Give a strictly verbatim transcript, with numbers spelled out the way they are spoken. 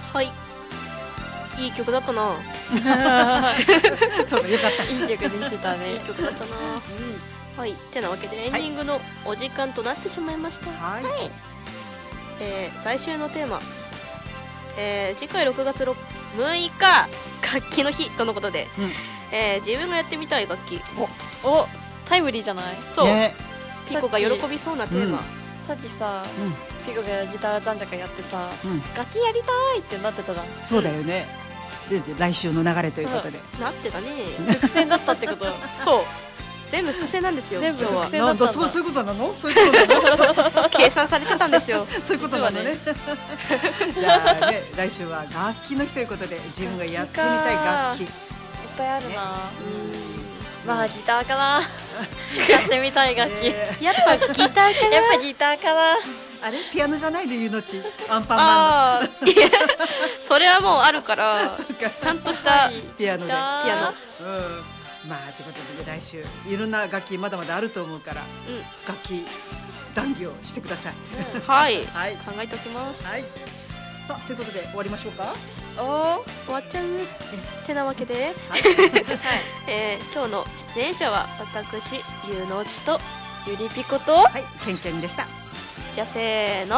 はい、いい曲だったな。 そうだ、よかった。 いい曲でしたね。 いい曲だったな。はい、てなわけでエンディングのお時間となってしまいました。 はい、 えー、来週のテーマ、えー、次回ろくがつむいか楽器の日とのことで、 うん、 えー、自分がやってみたい楽器、 おおタイムリーじゃない？ そう、 ね、 ピコが喜びそうなテーマ、 うん、 さっきさ、 うん、 ピコがギターじゃんじゃかやってさ、 うん、 楽器やりたいってなってたじゃん。 そうだよね。で、で来週の流れということでなってたね。 伏線だったってこと。 そう、全部伏線なんですよ。 全部今日は伏線だったんだ。 そう、そういうことなの？そういうことなの？ 計算されてたんですよ。 そういうことなのね。じゃあね、来週は楽器の日ということで、自分がやってみたい楽器。 いっぱいあるな。 うん、 まあギターかな。やってみたい楽器。 えやっぱギターかな。 やっぱギターかな。 ーあれピアノじゃないで、ゆのちアンパンマンの。 ああ、いや、それはもうあるからそっか、 ちゃんとしたピアノで。 ピアうん、まあということで、来週いろんな楽器まだまだあると思うから、 ノ。うん、 楽器談義をしてください。 はい、 はい、 考えておきます。 はい。さあ、ということで終わりましょうか。 おお、終わっちゃう。てなわけで、 はい、 えー、今日の出演者は私ゆうのちとゆりぴこと。 はい、ケンケンでした。 じゃあせーの。